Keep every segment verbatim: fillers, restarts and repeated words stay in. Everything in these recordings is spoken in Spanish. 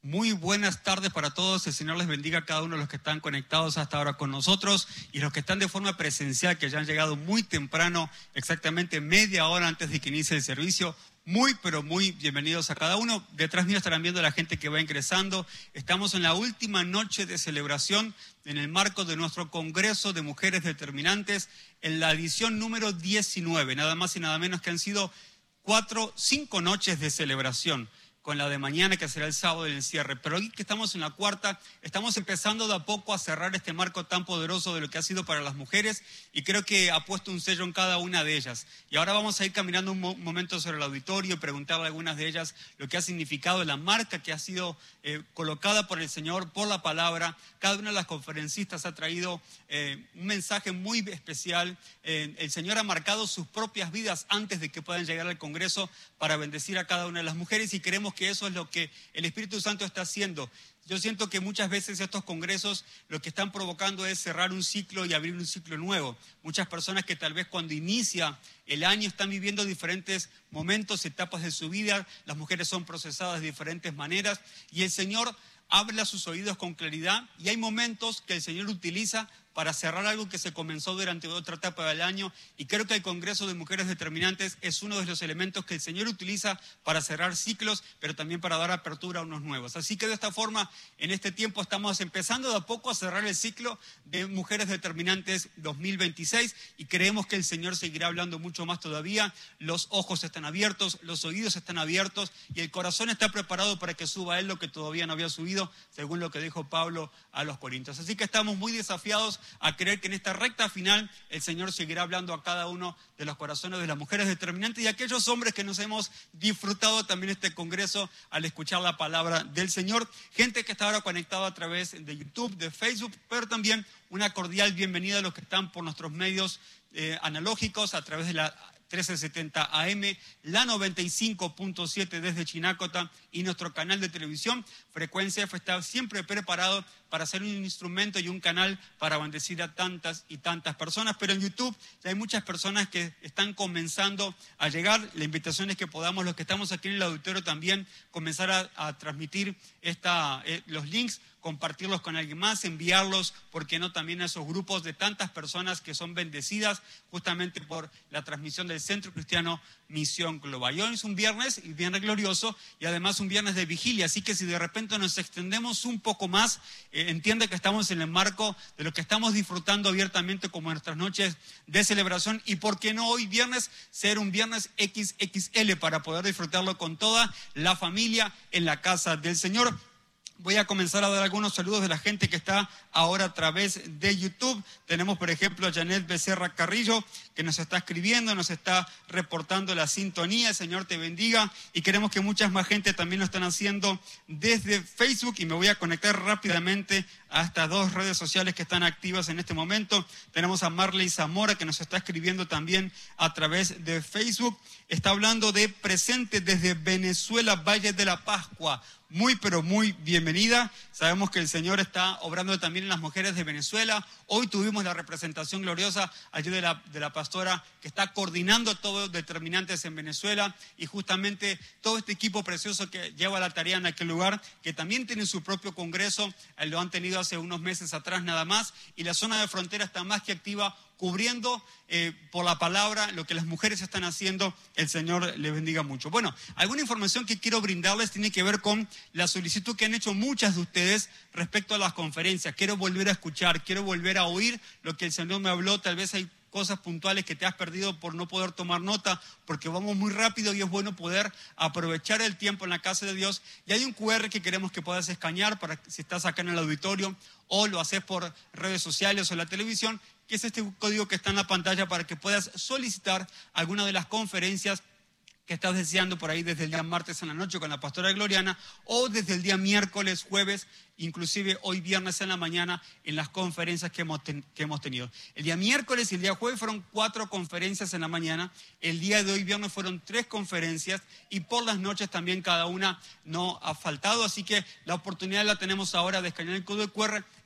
Muy buenas tardes para todos. El Señor les bendiga a cada uno de los que están conectados hasta ahora con nosotros y los que están de forma presencial, que ya han llegado muy temprano, exactamente media hora antes de que inicie el servicio. Muy, pero muy bienvenidos a cada uno. Detrás mío estarán viendo la gente que va ingresando. Estamos en la última noche de celebración en el marco de nuestro Congreso de Mujeres Determinantes, en la edición número diecinueve. Nada más y nada menos que han sido cuatro, cinco noches de celebración, con la de mañana que será el sábado del cierre. Pero aquí que estamos en la cuarta, estamos empezando de a poco a cerrar este marco tan poderoso de lo que ha sido para las mujeres, y creo que ha puesto un sello en cada una de ellas. Y ahora vamos a ir caminando un mo- momento sobre el auditorio y preguntarle a algunas de ellas lo que ha significado la marca que ha sido eh, colocada por el Señor, por la palabra. Cada una de las conferencistas ha traído eh, un mensaje muy especial. Eh, el Señor ha marcado sus propias vidas antes de que puedan llegar al Congreso para bendecir a cada una de las mujeres, y queremos que eso es lo que el Espíritu Santo está haciendo. Yo siento que muchas veces estos congresos lo que están provocando es cerrar un ciclo y abrir un ciclo nuevo. Muchas personas que tal vez cuando inicia el año están viviendo diferentes momentos, etapas de su vida. Las mujeres son procesadas de diferentes maneras y el Señor habla a sus oídos con claridad, y hay momentos que el Señor utiliza para cerrar algo que se comenzó durante otra etapa del año, y creo que el Congreso de Mujeres Determinantes es uno de los elementos que el Señor utiliza para cerrar ciclos, pero también para dar apertura a unos nuevos. Así que de esta forma, en este tiempo estamos empezando de a poco a cerrar el ciclo de Mujeres Determinantes dos mil veintiséis, y creemos que el Señor seguirá hablando mucho más todavía. Los ojos están abiertos, los oídos están abiertos, y el corazón está preparado para que suba a Él lo que todavía no había subido, según lo que dijo Pablo a los Corintios. Así que estamos muy desafiados a creer que en esta recta final el Señor seguirá hablando a cada uno de los corazones de las mujeres determinantes y aquellos hombres que nos hemos disfrutado también este congreso al escuchar la palabra del Señor. Gente que está ahora conectada a través de YouTube, de Facebook, pero también una cordial bienvenida a los que están por nuestros medios eh, analógicos a través de la trece setenta A M, la noventa y cinco punto siete desde Chinacota y nuestro canal de televisión. Frecuencia F está siempre preparado para ser un instrumento y un canal para bendecir a tantas y tantas personas. Pero en YouTube ya hay muchas personas que están comenzando a llegar. La invitación es que podamos, los que estamos aquí en el auditorio, también comenzar a, a transmitir esta, eh, los links, compartirlos con alguien más, enviarlos, ¿por qué no?, también a esos grupos de tantas personas que son bendecidas justamente por la transmisión del Centro Cristiano Misión Global. Y hoy es un viernes, y viernes glorioso, y además un viernes de vigilia, así que si de repente nos extendemos un poco más, eh, entiende que estamos en el marco de lo que estamos disfrutando abiertamente como nuestras noches de celebración, y por qué no hoy viernes ser un viernes equis equis ele para poder disfrutarlo con toda la familia en la casa del Señor. Voy a comenzar a dar algunos saludos de la gente que está ahora a través de YouTube. Tenemos, por ejemplo, a Janet Becerra Carrillo, que nos está escribiendo, nos está reportando la sintonía. El Señor te bendiga. Y queremos que muchas más gente también lo están haciendo desde Facebook. Y me voy a conectar rápidamente a estas dos redes sociales que están activas en este momento. Tenemos a Marley Zamora, que nos está escribiendo también a través de Facebook. Está hablando de presente desde Venezuela, Valle de la Pascua. Muy, pero muy bienvenida. Sabemos que el Señor está obrando también en las mujeres de Venezuela. Hoy tuvimos la representación gloriosa allí de la, de la pastora que está coordinando todo Determinantes en Venezuela, y justamente todo este equipo precioso que lleva la tarea en aquel lugar, que también tiene su propio congreso, eh, lo han tenido hace unos meses atrás nada más, y la zona de frontera está más que activa, cubriendo eh, por la palabra lo que las mujeres están haciendo. El Señor les bendiga mucho. Bueno, alguna información que quiero brindarles tiene que ver con la solicitud que han hecho muchas de ustedes respecto a las conferencias. Quiero volver a escuchar, quiero volver a oír lo que el Señor me habló. Tal vez hay cosas puntuales que te has perdido por no poder tomar nota, porque vamos muy rápido y es bueno poder aprovechar el tiempo en la casa de Dios. Y hay un cu erre que queremos que puedas escanear para si estás acá en el auditorio o lo haces por redes sociales o la televisión, que es este código que está en la pantalla para que puedas solicitar alguna de las conferencias que estás deseando por ahí desde el día martes en la noche con la pastora Gloriana, o desde el día miércoles, jueves, inclusive hoy viernes en la mañana en las conferencias que hemos, ten, que hemos tenido. El día miércoles y el día jueves fueron cuatro conferencias en la mañana, el día de hoy viernes fueron tres conferencias, y por las noches también cada una no ha faltado, así que la oportunidad la tenemos ahora de escanear el código cu erre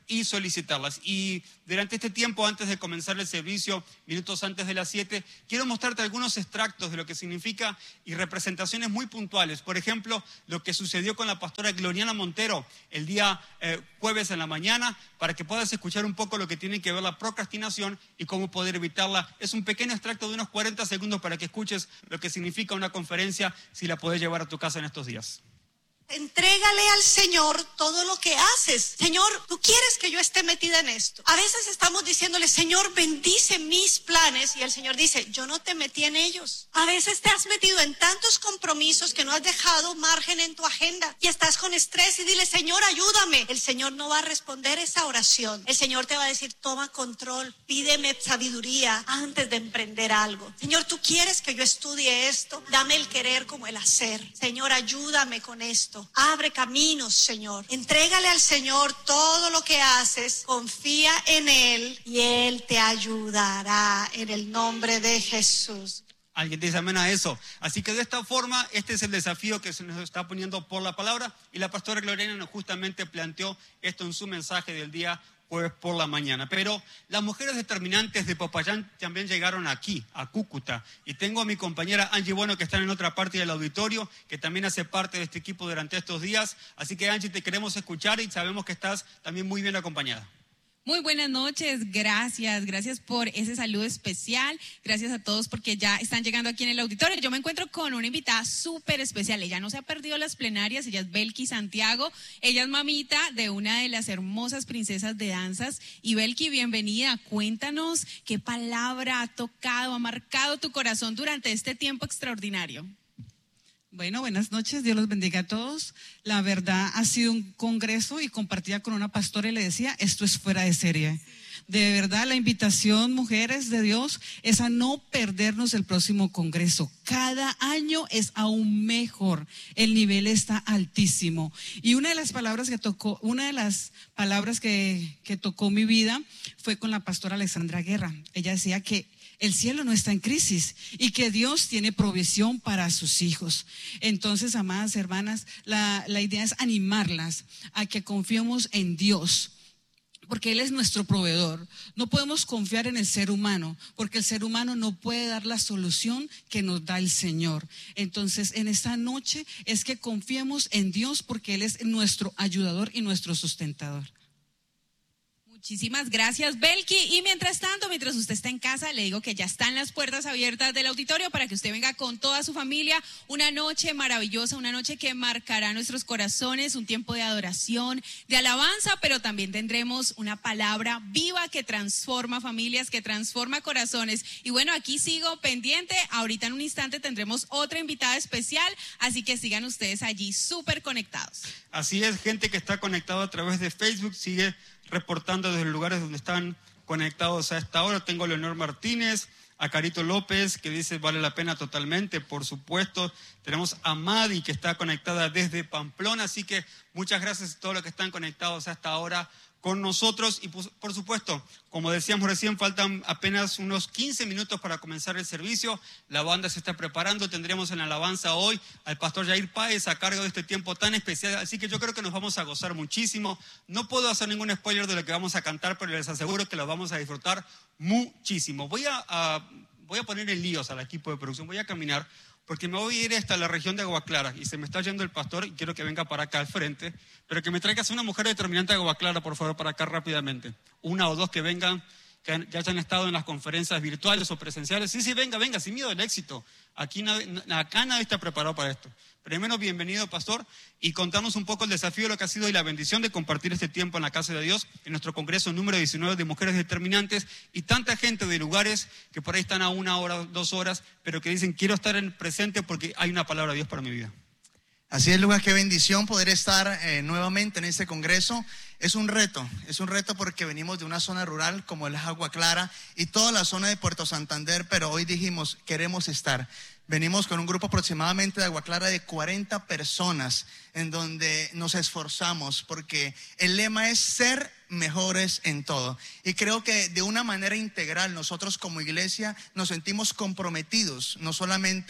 y solicitarlas. Y durante este tiempo, antes de comenzar el servicio, minutos antes de las siete, quiero mostrarte algunos extractos de lo que significa y representaciones muy puntuales. Por ejemplo, lo que sucedió con la pastora Gloriana Montero el día eh, jueves en la mañana, para que puedas escuchar un poco lo que tiene que ver la procrastinación y cómo poder evitarla. Es un pequeño extracto de unos cuarenta segundos para que escuches lo que significa una conferencia, si la podés llevar a tu casa en estos días. Entrégale al Señor todo lo que haces. Señor, tú quieres que yo esté metida en esto. A veces estamos diciéndole, Señor, bendice mis planes, y el Señor dice, yo no te metí en ellos. A veces te has metido en tantos compromisos que no has dejado margen en tu agenda y estás con estrés, y dile, Señor, ayúdame. El Señor no va a responder esa oración. El Señor te va a decir, toma control, pídeme sabiduría antes de emprender algo. Señor, tú quieres que yo estudie esto, dame el querer como el hacer. Señor, ayúdame con esto. Abre caminos, Señor. Entrégale al Señor todo lo que haces. Confía en Él y Él te ayudará en el nombre de Jesús. Alguien dice amén a eso. Así que de esta forma, este es el desafío que se nos está poniendo por la palabra. Y la pastora Gloriana nos justamente planteó esto en su mensaje del día jueves por la mañana. Pero las mujeres determinantes de Popayán también llegaron aquí, a Cúcuta. Y tengo a mi compañera Angie Bueno, que está en otra parte del auditorio, que también hace parte de este equipo durante estos días. Así que Angie, te queremos escuchar y sabemos que estás también muy bien acompañada. Muy buenas noches, gracias, gracias por ese saludo especial, gracias a todos porque ya están llegando aquí en el auditorio. Yo me encuentro con una invitada súper especial, ella no se ha perdido las plenarias, ella es Belki Santiago, ella es mamita de una de las hermosas princesas de danzas. Y Belki, bienvenida, cuéntanos qué palabra ha tocado, ha marcado tu corazón durante este tiempo extraordinario. Bueno, buenas noches, Dios los bendiga a todos. La verdad ha sido un congreso y compartía con una pastora y le decía, esto es fuera de serie. De verdad, la invitación, mujeres de Dios, es a no perdernos el próximo congreso. Cada año es aún mejor, el nivel está altísimo. Y una de las palabras que tocó, una de las palabras que, que tocó mi vida fue con la pastora Alexandra Guerra. Ella decía que el cielo no está en crisis y que Dios tiene provisión para sus hijos. Entonces, amadas hermanas, la, la idea es animarlas a que confiemos en Dios, porque Él es nuestro proveedor. No podemos confiar en el ser humano, porque el ser humano no puede dar la solución que nos da el Señor. Entonces, en esta noche es que confiemos en Dios, porque Él es nuestro ayudador y nuestro sustentador. Muchísimas gracias, Belki. Y mientras tanto, mientras usted está en casa, le digo que ya están las puertas abiertas del auditorio para que usted venga con toda su familia. Una noche maravillosa, una noche que marcará nuestros corazones, un tiempo de adoración, de alabanza, pero también tendremos una palabra viva que transforma familias, que transforma corazones. Y bueno, aquí sigo pendiente. Ahorita en un instante tendremos otra invitada especial, así que sigan ustedes allí súper conectados. Así es, gente que está conectada a través de Facebook, sigue reportando desde los lugares donde están conectados a esta hora. Tengo a Leonor Martínez, a Carito López, que dice vale la pena totalmente, por supuesto. Tenemos a Madi, que está conectada desde Pamplona, así que muchas gracias a todos los que están conectados a esta hora con nosotros. Y por, por supuesto, como decíamos recién, faltan apenas unos quince minutos para comenzar el servicio. La banda se está preparando, tendremos en la alabanza hoy al pastor Jair Páez a cargo de este tiempo tan especial, así que yo creo que nos vamos a gozar muchísimo. No puedo hacer ningún spoiler de lo que vamos a cantar, pero les aseguro que lo vamos a disfrutar muchísimo. Voy a, a, voy a poner en líos al equipo de producción, voy a caminar, porque me voy a ir hasta la región de Agua Clara y se me está yendo el pastor y quiero que venga para acá al frente, pero que me traigas una mujer determinante de Agua Clara, por favor, para acá rápidamente. Una o dos que vengan, que ya hayan estado en las conferencias virtuales o presenciales. Sí, sí, venga, venga, sin miedo al éxito. Aquí acá nadie está preparado para esto. Primero, bienvenido, pastor, y contarnos un poco el desafío de lo que ha sido y la bendición de compartir este tiempo en la casa de Dios, en nuestro congreso número diecinueve de mujeres determinantes, y tanta gente de lugares que por ahí están a una hora, dos horas, pero que dicen, quiero estar en presente porque hay una palabra de Dios para mi vida. Así es, Lucas, qué bendición poder estar eh, nuevamente en este congreso. Es un reto, es un reto porque venimos de una zona rural como es Agua Clara y toda la zona de Puerto Santander, pero hoy dijimos, queremos estar. Venimos con un grupo aproximadamente de Agua Clara de cuarenta personas en donde nos esforzamos porque el lema es ser mejores en todo. Y creo que de una manera integral nosotros como iglesia nos sentimos comprometidos, no solamente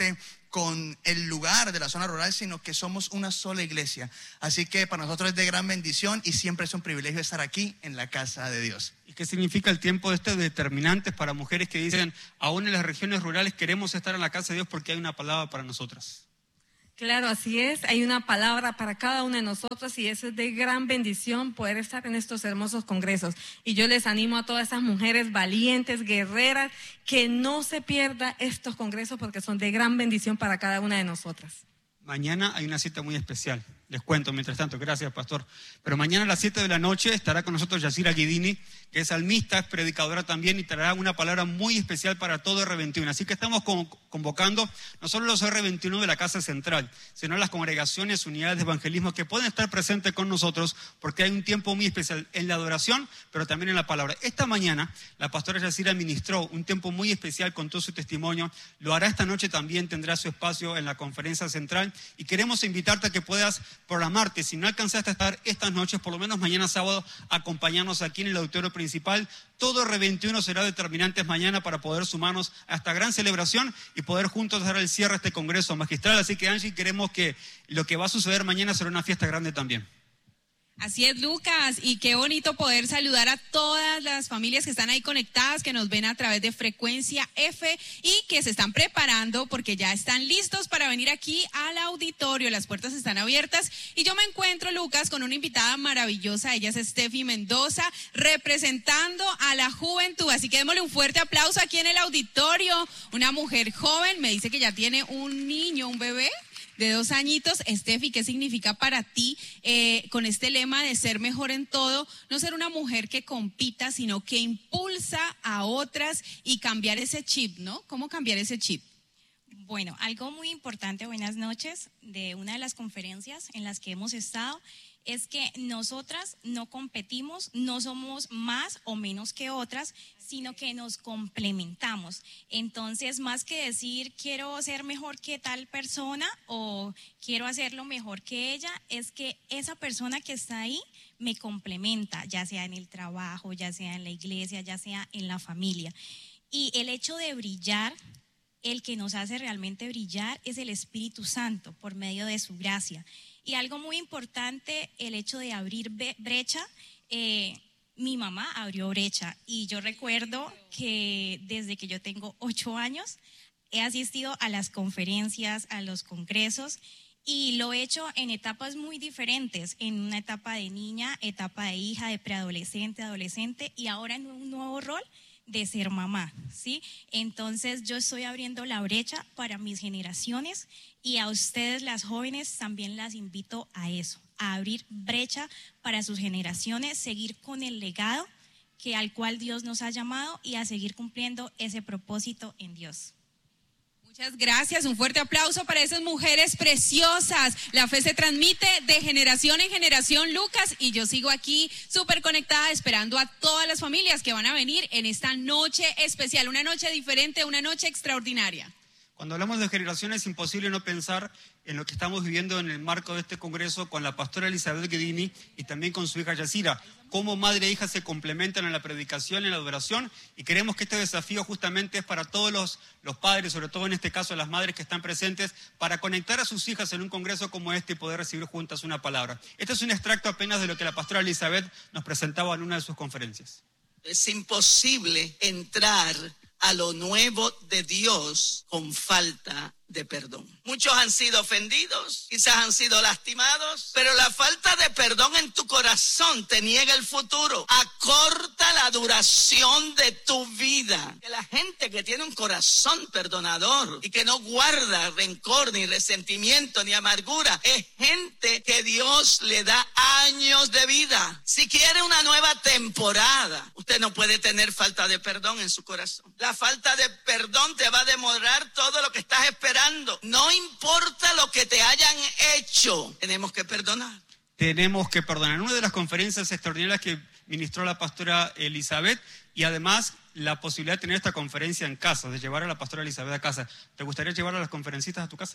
con el lugar de la zona rural, sino que somos una sola iglesia. Así que para nosotros es de gran bendición y siempre es un privilegio estar aquí en la casa de Dios. ¿Y qué significa el tiempo de estos determinantes para mujeres que dicen, aún en las regiones rurales queremos estar en la casa de Dios porque hay una palabra para nosotras? Claro, así es. Hay una palabra para cada una de nosotros y eso es de gran bendición poder estar en estos hermosos congresos. Y yo les animo a todas esas mujeres valientes, guerreras, que no se pierdan estos congresos porque son de gran bendición para cada una de nosotras. Mañana hay una cita muy especial. Les cuento mientras tanto, gracias pastor. Pero mañana a las siete de la noche estará con nosotros Yacira Guidini, que es salmista, es predicadora también y traerá una palabra muy especial para todo R veintiuno. Así que estamos convocando no solo los R veintiuno de la Casa Central, sino las congregaciones, unidades de evangelismo que pueden estar presentes con nosotros porque hay un tiempo muy especial en la adoración, pero también en la palabra. Esta mañana la pastora Yacira ministró un tiempo muy especial con todo su testimonio. Lo hará esta noche también, tendrá su espacio en la conferencia central y queremos invitarte a que puedas programarte, si no alcanzaste a estar estas noches, por lo menos mañana sábado, acompañarnos aquí en el auditorio principal. Todo R veintiuno será determinante mañana para poder sumarnos a esta gran celebración y poder juntos dar el cierre a este congreso magistral. Así que Angie, queremos que lo que va a suceder mañana será una fiesta grande también. Así es, Lucas, y qué bonito poder saludar a todas las familias que están ahí conectadas, que nos ven a través de Frecuencia F y que se están preparando porque ya están listos para venir aquí al auditorio. Las puertas están abiertas y yo me encuentro, Lucas, con una invitada maravillosa. Ella es Steffi Mendoza, representando a la juventud. Así que démosle un fuerte aplauso aquí en el auditorio. Una mujer joven, me dice que ya tiene un niño, un bebé de dos añitos. Steffi, ¿qué significa para ti eh, con este lema de ser mejor en todo? No ser una mujer que compita, sino que impulsa a otras y cambiar ese chip, ¿no? ¿Cómo cambiar ese chip? Bueno, algo muy importante, buenas noches, de una de las conferencias en las que hemos estado, es que nosotras no competimos, no somos más o menos que otras, sino que nos complementamos. Entonces, más que decir quiero ser mejor que tal persona o quiero hacerlo mejor que ella, es que esa persona que está ahí me complementa, ya sea en el trabajo, ya sea en la iglesia, ya sea en la familia. Y el hecho de brillar, el que nos hace realmente brillar es el Espíritu Santo por medio de su gracia. Y algo muy importante, el hecho de abrir brecha. Eh, mi mamá abrió brecha y yo recuerdo que desde que yo tengo ocho años he asistido a las conferencias, a los congresos y lo he hecho en etapas muy diferentes, en una etapa de niña, etapa de hija, de preadolescente, adolescente y ahora en un nuevo rol de ser mamá, ¿sí? Entonces yo estoy abriendo la brecha para mis generaciones y a ustedes las jóvenes también las invito a eso, a abrir brecha para sus generaciones, seguir con el legado que al cual Dios nos ha llamado y a seguir cumpliendo ese propósito en Dios. Muchas gracias, un fuerte aplauso para esas mujeres preciosas. La fe se transmite de generación en generación, Lucas, y yo sigo aquí súper conectada esperando a todas las familias que van a venir en esta noche especial, una noche diferente, una noche extraordinaria. Cuando hablamos de generaciones es imposible no pensar en lo que estamos viviendo en el marco de este congreso con la pastora Elizabeth Guidini y también con su hija Yacira. Cómo madre e hija se complementan en la predicación, en la adoración, y creemos que este desafío justamente es para todos los, los padres, sobre todo en este caso las madres que están presentes, para conectar a sus hijas en un congreso como este y poder recibir juntas una palabra. Este es un extracto apenas de lo que la pastora Elizabeth nos presentaba en una de sus conferencias. Es imposible entrar a lo nuevo de Dios con falta de perdón. Muchos han sido ofendidos, quizás han sido lastimados, pero la falta de perdón en tu corazón te niega el futuro, acorta la duración de tu vida. Que la gente que tiene un corazón perdonador y que no guarda rencor, ni resentimiento, ni amargura, es gente que Dios le da años de vida. Si quiere una nueva temporada, usted no puede tener falta de perdón en su corazón. La falta de perdón te va a demorar todo lo que estás esperando. No importa lo que te hayan hecho, tenemos que perdonar. Tenemos que perdonar. En una de las conferencias extraordinarias que ministró la pastora Elizabeth y además la posibilidad de tener esta conferencia en casa, de llevar a la pastora Elizabeth a casa. ¿Te gustaría llevar a las conferencistas a tu casa?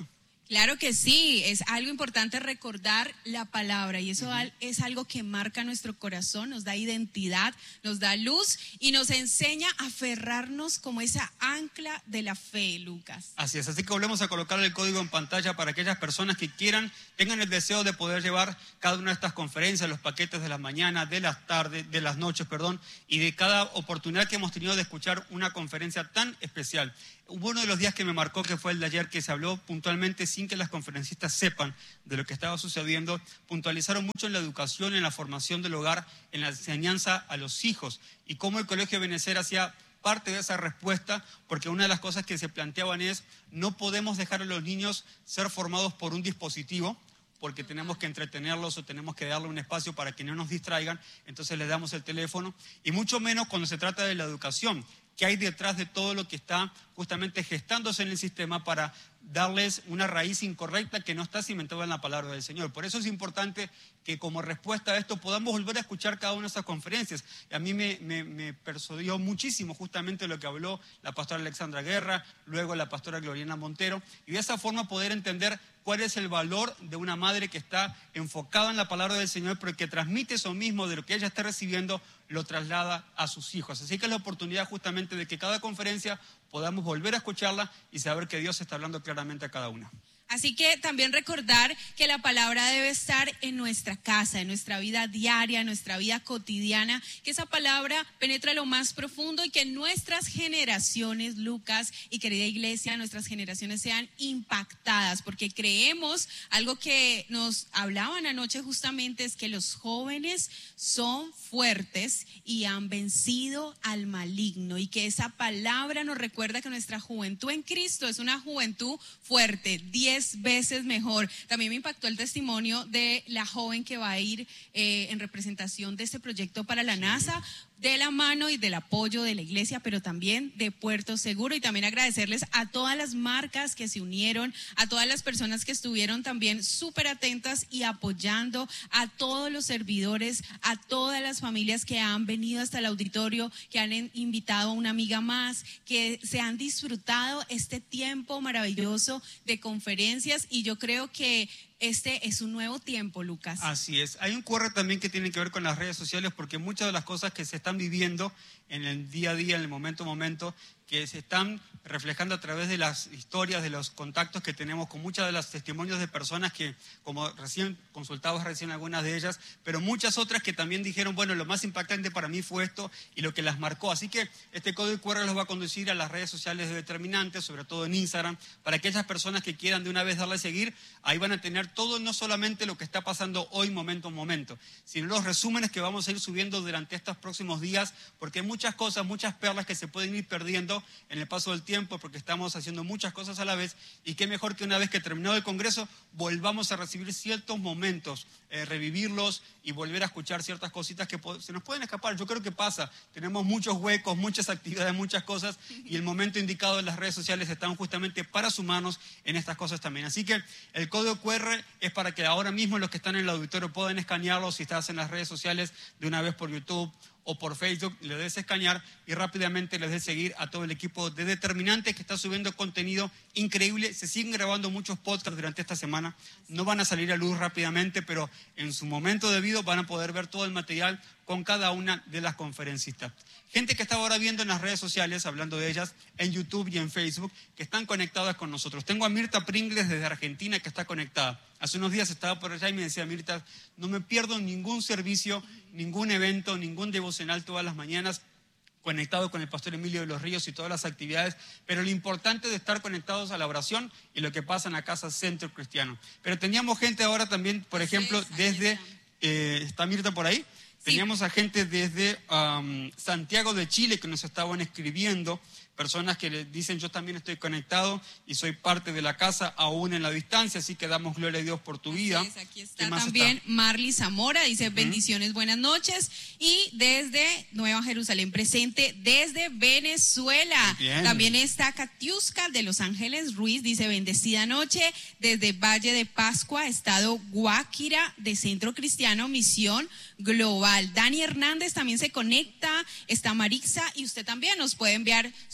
Claro que sí, es algo importante recordar la palabra y eso uh-huh. es algo que marca nuestro corazón, nos da identidad, nos da luz y nos enseña a aferrarnos como esa ancla de la fe, Lucas. Así es, así que volvemos a colocar el código en pantalla para aquellas personas que quieran, tengan el deseo de poder llevar cada una de estas conferencias, los paquetes de las mañanas, de las tardes, de las noches, perdón, y de cada oportunidad que hemos tenido de escuchar una conferencia tan especial. Hubo uno de los días que me marcó, que fue el de ayer, que se habló puntualmente sin que las conferencistas sepan de lo que estaba sucediendo. Puntualizaron mucho en la educación, en la formación del hogar, en la enseñanza a los hijos y cómo el Colegio Ebenecer hacía parte de esa respuesta, porque una de las cosas que se planteaban es no podemos dejar a los niños ser formados por un dispositivo, porque tenemos que entretenerlos o tenemos que darle un espacio para que no nos distraigan, entonces les damos el teléfono, y mucho menos cuando se trata de la educación, que hay detrás de todo lo que está justamente gestándose en el sistema para darles una raíz incorrecta que no está cimentada en la palabra del Señor. Por eso es importante que como respuesta a esto podamos volver a escuchar cada una de esas conferencias. Y a mí me, me, me persuadió muchísimo justamente lo que habló la pastora Alexandra Guerra, luego la pastora Gloriana Montero, y de esa forma poder entender cuál es el valor de una madre que está enfocada en la palabra del Señor, pero que transmite eso mismo de lo que ella está recibiendo, lo traslada a sus hijos. Así que es la oportunidad justamente de que cada conferencia podamos volver a escucharla y saber que Dios está hablando claramente a cada una. Así que también recordar que la palabra debe estar en nuestra casa, en nuestra vida diaria, en nuestra vida cotidiana, que esa palabra penetra lo más profundo y que nuestras generaciones, Lucas y querida iglesia, nuestras generaciones sean impactadas, porque creemos, algo que nos hablaban anoche justamente es que los jóvenes son fuertes y han vencido al maligno, y que esa palabra nos recuerda que nuestra juventud en Cristo es una juventud fuerte, diez veces mejor. También me impactó el testimonio de la joven que va a ir eh, en representación de este proyecto para la NASA, de la mano y del apoyo de la iglesia, pero también de Puerto Seguro. Y también agradecerles a todas las marcas que se unieron, a todas las personas que estuvieron también súper atentas y apoyando, a todos los servidores, a todas las familias que han venido hasta el auditorio, que han invitado a una amiga más, que se han disfrutado este tiempo maravilloso de conferencias. Y yo creo que este es un nuevo tiempo, Lucas. Así es. Hay un Q R también que tiene que ver con las redes sociales, porque muchas de las cosas que se están viviendo en el día a día, en el momento a momento, que se están reflejando a través de las historias, de los contactos que tenemos con muchas de las testimonios de personas que, como recién consultabas recién algunas de ellas, pero muchas otras que también dijeron, bueno, lo más impactante para mí fue esto y lo que las marcó. Así que este código Q R los va a conducir a las redes sociales de Determinantes, sobre todo en Instagram, para aquellas personas que quieran de una vez darle a seguir. Ahí van a tener todo, no solamente lo que está pasando hoy, momento a momento, sino los resúmenes que vamos a ir subiendo durante estos próximos días, porque hay muchas cosas, muchas perlas que se pueden ir perdiendo en el paso del tiempo, porque estamos haciendo muchas cosas a la vez, y qué mejor que una vez que terminado el Congreso volvamos a recibir ciertos momentos, eh, revivirlos y volver a escuchar ciertas cositas que se nos pueden escapar. Yo creo que pasa, tenemos muchos huecos, muchas actividades, muchas cosas, y el momento indicado en las redes sociales están justamente para sumarnos en estas cosas también. Así que el código Q R es para que ahora mismo los que están en el auditorio puedan escanearlo. Si estás en las redes sociales, de una vez por YouTube o por Facebook, le des escanear y rápidamente les des seguir a todo el equipo de Determinantes que está subiendo contenido increíble. Se siguen grabando muchos podcasts durante esta semana, no van a salir a luz rápidamente, pero en su momento debido van a poder ver todo el material con cada una de las conferencistas. Gente que está ahora viendo en las redes sociales, hablando de ellas, en YouTube y en Facebook, que están conectadas con nosotros. Tengo a Mirta Pringles desde Argentina que está conectada. Hace unos días estaba por allá y me decía, Mirta, no me pierdo ningún servicio, ningún evento, ningún devocional todas las mañanas, conectado con el pastor Emilio de los Ríos y todas las actividades, pero lo importante de estar conectados a la oración y lo que pasa en la Casa Centro Cristiano. Pero teníamos gente ahora también, por ejemplo, desde, eh, ¿está Mirta por ahí? Sí. Teníamos a gente desde um, Santiago de Chile que nos estaban escribiendo, personas que le dicen, yo también estoy conectado y soy parte de la casa aún en la distancia, así que damos gloria a Dios por tu vida. Así es, aquí está también está? Marly Zamora, dice, uh-huh. bendiciones, buenas noches, y desde Nueva Jerusalén presente, desde Venezuela. Bien. También está Katiuska de Los Ángeles Ruiz, dice, bendecida noche, desde Valle de Pascua, estado Guáquira, de Centro Cristiano Misión Global. Dani Hernández también se conecta, está Marixa, y usted también nos puede enviar su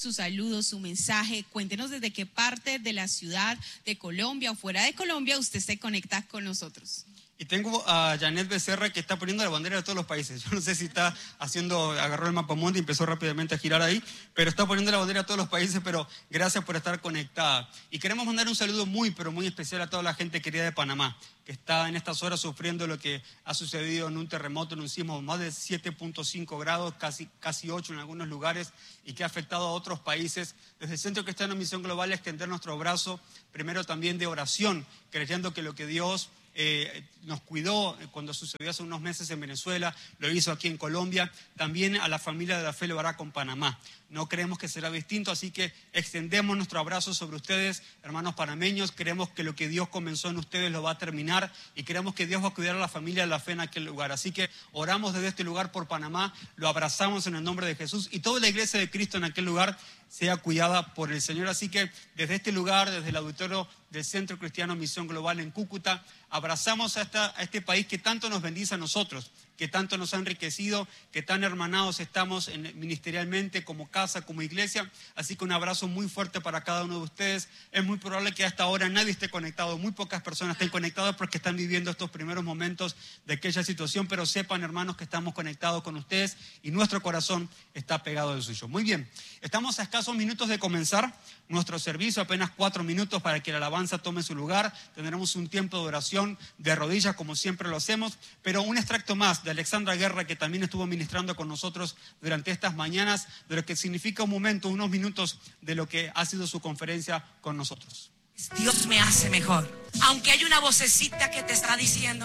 su saludo, su mensaje. Cuéntenos desde qué parte de la ciudad, de Colombia o fuera de Colombia usted se conecta con nosotros. Y tengo a Janet Becerra que está poniendo la bandera de todos los países. Yo no sé si está haciendo, agarró el mapa mundi y empezó rápidamente a girar ahí, pero está poniendo la bandera de todos los países, pero gracias por estar conectada. Y queremos mandar un saludo muy, pero muy especial a toda la gente querida de Panamá, que está en estas horas sufriendo lo que ha sucedido en un terremoto en un sismo más de siete punto cinco grados, casi, casi ocho en algunos lugares, y que ha afectado a otros países. Desde el Centro Cristiano Misión Global, extender nuestro abrazo, primero también de oración, creyendo que lo que Dios Eh, nos cuidó cuando sucedió hace unos meses en Venezuela, lo hizo aquí en Colombia, también a la familia de la fe lo hará con Panamá. No creemos que será distinto, así que extendemos nuestro abrazo sobre ustedes, hermanos panameños. Creemos que lo que Dios comenzó en ustedes lo va a terminar y creemos que Dios va a cuidar a la familia de la fe en aquel lugar. Así que oramos desde este lugar por Panamá, lo abrazamos en el nombre de Jesús y toda la iglesia de Cristo en aquel lugar sea cuidada por el Señor. Así que desde este lugar, desde el auditorio del Centro Cristiano Misión Global en Cúcuta, abrazamos a, esta, a este país que tanto nos bendice a nosotros, que tanto nos ha enriquecido, que tan hermanados estamos en, ministerialmente como casa, como iglesia. Así que un abrazo muy fuerte para cada uno de ustedes. Es muy probable que hasta ahora nadie esté conectado, muy pocas personas estén conectadas porque están viviendo estos primeros momentos de aquella situación, pero sepan, hermanos, que estamos conectados con ustedes y nuestro corazón está pegado al suyo. Muy bien, estamos a escasos minutos de comenzar nuestro servicio, apenas cuatro minutos para que la alabanza tome su lugar. Tendremos un tiempo de oración de rodillas como siempre lo hacemos, pero un extracto más de Alexandra Guerra, que también estuvo ministrando con nosotros durante estas mañanas, de lo que significa un momento, unos minutos de lo que ha sido su conferencia con nosotros. Dios me hace mejor, aunque hay una vocecita que te está diciendo,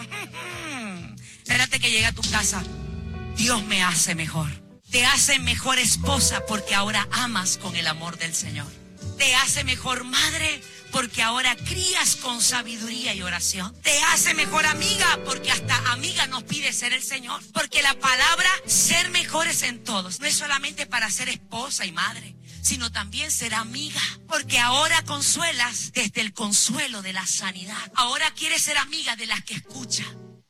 mmm, espérate que llegue a tu casa. Dios me hace mejor. Te hace mejor esposa porque ahora amas con el amor del Señor. Te hace mejor madre porque ahora crías con sabiduría y oración. Te hace mejor amiga porque hasta amiga nos pide ser el Señor. Porque la palabra ser mejores en todos no es solamente para ser esposa y madre, sino también ser amiga. Porque ahora consuelas desde el consuelo de la sanidad. Ahora quieres ser amiga de las que escuchan.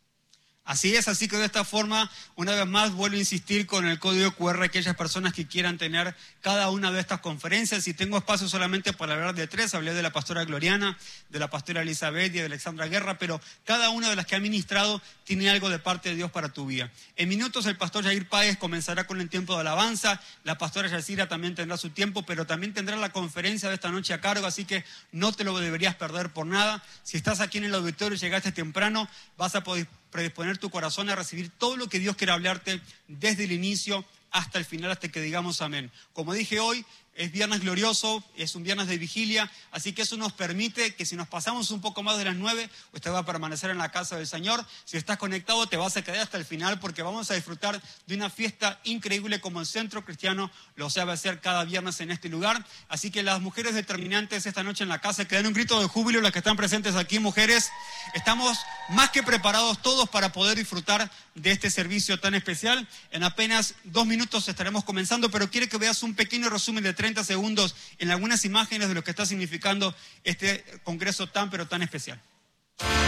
Así es, así que de esta forma, una vez más, vuelvo a insistir con el código cu erre, aquellas personas que quieran tener cada una de estas conferencias. Y tengo espacio solamente para hablar de tres, hablé de la pastora Gloriana, de la pastora Elizabeth y de Alexandra Guerra, pero cada una de las que ha ministrado tiene algo de parte de Dios para tu vida. En minutos el pastor Jair Páez comenzará con el tiempo de alabanza, la pastora Yacira también tendrá su tiempo, pero también tendrá la conferencia de esta noche a cargo, así que no te lo deberías perder por nada. Si estás aquí en el auditorio y llegaste temprano, vas a poder predisponer tu corazón a recibir todo lo que Dios quiere hablarte desde el inicio hasta el final, hasta que digamos amén. Como dije hoy, es viernes glorioso, es un viernes de vigilia, así que eso nos permite que si nos pasamos un poco más de las nueve, usted va a permanecer en la casa del Señor. Si estás conectado, te vas a quedar hasta el final porque vamos a disfrutar de una fiesta increíble como el Centro Cristiano lo sabe hacer cada viernes en este lugar. Así que las mujeres determinantes esta noche en la casa, que den un grito de júbilo, las que están presentes aquí, mujeres. Estamos más que preparados todos para poder disfrutar de este servicio tan especial. En apenas dos minutos estaremos comenzando, pero quiero que veas un pequeño resumen de treinta segundos en algunas imágenes de lo que está significando este congreso tan pero tan especial.